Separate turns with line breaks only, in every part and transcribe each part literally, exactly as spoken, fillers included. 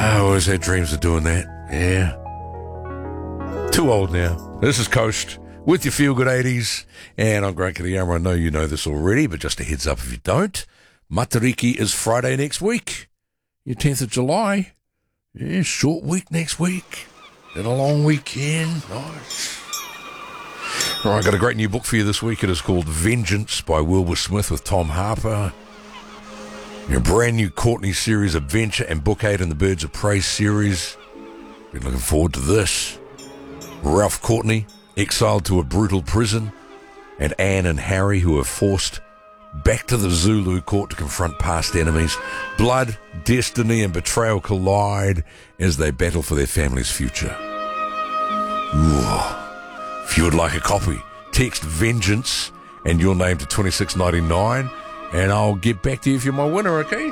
I always had dreams of doing that. Yeah. Too old now. This is Coast with your Feel Good eighties, and I'm Grant Kadiyama. I know you know this already, but just a heads up if you don't. Matariki is Friday next week. Your tenth of July. Yeah, short week next week. Then a long weekend. Nice. All right, got a great new book for you this week. It is called Vengeance by Wilbur Smith with Tom Harper. Your brand new Courtney series, Adventure and Book eight in the Birds of Prey series. Been looking forward to this. Ralph Courtney, exiled to a brutal prison, and Anne and Harry, who are forced back to the Zulu court to confront past enemies. Blood, destiny, and betrayal collide as they battle for their family's future. Ooh. If you would like a copy, text Vengeance and your name to twenty-six ninety-nine, and I'll get back to you if you're my winner, okay?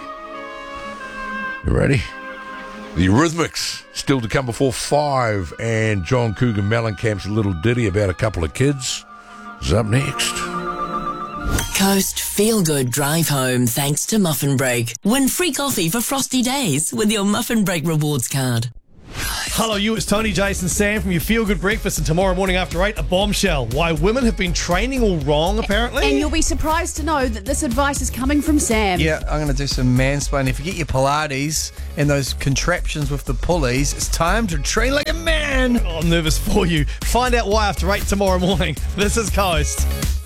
You ready? The Eurythmics, still to come before five, and John Cougar Mellencamp's little ditty about a couple of kids is up next.
Coast Feel Good Drive Home thanks to Muffin Break. Win free coffee for frosty days with your Muffin Break rewards card.
Hello, you. It's Tony, Jason, Sam from your Feel Good Breakfast, and tomorrow morning after eight, a bombshell. Why women have been training all wrong, apparently.
And you'll be surprised to know that this advice is coming from Sam.
Yeah, I'm going to do some mansplaining. Forget your Pilates and those contraptions with the pulleys. It's time to train like a man.
Oh, I'm nervous for you. Find out why after eight tomorrow morning. This is Coast.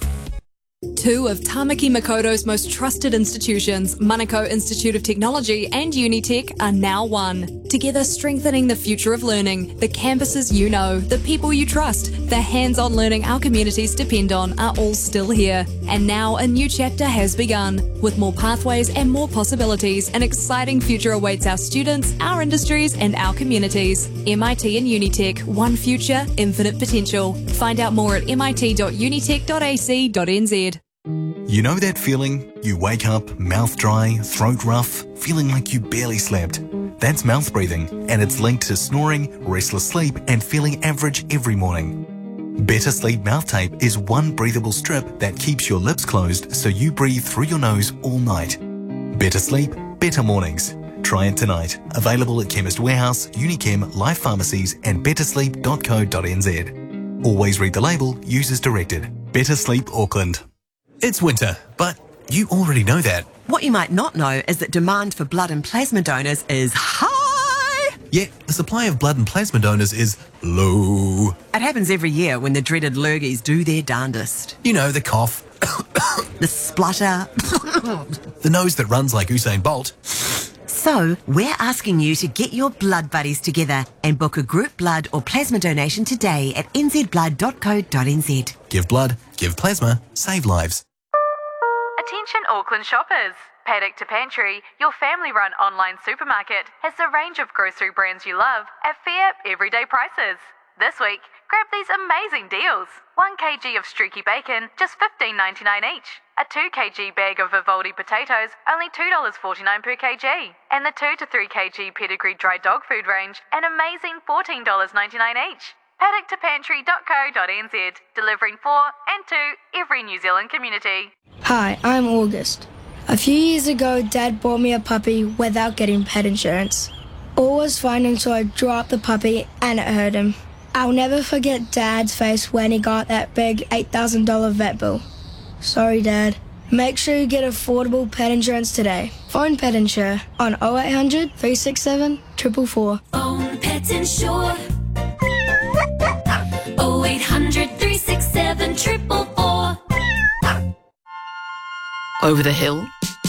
Two of Tamaki Makoto's most trusted institutions, Manukau Institute of Technology and Unitec, are now one. Together strengthening the future of learning, the campuses you know, the people you trust, the hands-on learning our communities depend on are all still here. And now a new chapter has begun. With more pathways and more possibilities, an exciting future awaits our students, our industries and our communities. M I T and Unitec, one future, infinite potential. Find out more at mit dot unitec dot a c dot n z.
You know that feeling? You wake up, mouth dry, throat rough, feeling like you barely slept. That's mouth breathing, and it's linked to snoring, restless sleep, and feeling average every morning. Better Sleep Mouth Tape is one breathable strip that keeps your lips closed so you breathe through your nose all night. Better sleep, better mornings. Try it tonight. Available at Chemist Warehouse, Unichem, Life Pharmacies, and better sleep dot co dot n z. Always read the label, use as directed. Better Sleep Auckland. It's winter, but you already know that.
What you might not know is that demand for blood and plasma donors is high.
Yet, the supply of blood and plasma donors is low.
It happens every year when the dreaded lurgies do their darndest.
You know, the cough.
The splutter.
The nose that runs like Usain Bolt.
So, we're asking you to get your blood buddies together and book a group blood or plasma donation today at n z blood dot co dot n z.
Give blood, give plasma, save lives.
Attention Auckland shoppers. Paddock to Pantry, your family-run online supermarket, has the range of grocery brands you love at fair, everyday prices. This week, grab these amazing deals. one kilogram of streaky bacon, just fifteen ninety-nine each. A two kilogram bag of Vivaldi potatoes, only two dollars forty-nine per kilogram. And the two to three kilogram pedigree dry dog food range, an amazing fourteen dollars ninety-nine each. paddock to pantry dot co dot n z, delivering for and to every New Zealand community.
Hi, I'm August. A few years ago, Dad bought me a puppy without getting pet insurance. All was fine until I drew up the puppy and it hurt him. I'll never forget Dad's face when he got that big eight thousand dollars vet bill. Sorry, Dad. Make sure you get affordable pet insurance today. Phone Pet Insure on oh eight hundred, three six seven, four four four.
Phone Pet Insure. oh eight hundred, three six seven, four four four.
Over the hill?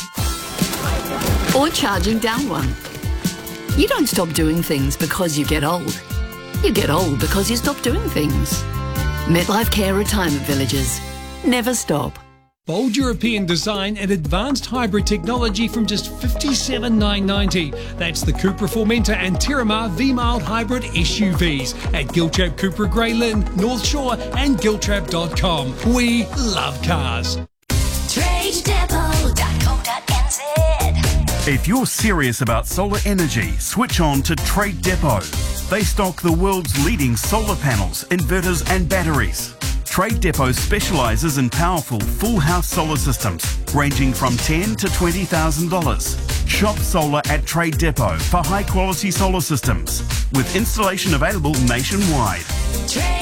Or charging down one? You don't stop doing things because you get old. You get old because you stop doing things. MetLife Care Retirement Villages. Never stop.
Bold European design and advanced hybrid technology from just fifty-seven thousand nine hundred ninety dollars. That's the Cupra Formentor and Terramar V-Mild Hybrid S U Vs at Giltrap Cupra Grey Lynn, North Shore and giltrap dot com. We love cars.
trade depot dot co dot n z.
If you're serious about solar energy, switch on to Trade Depot. They stock the world's leading solar panels, inverters and batteries. Trade Depot specialises in powerful full house solar systems ranging from ten to twenty thousand dollars. Shop solar at Trade Depot for high quality solar systems with installation available nationwide.
Trade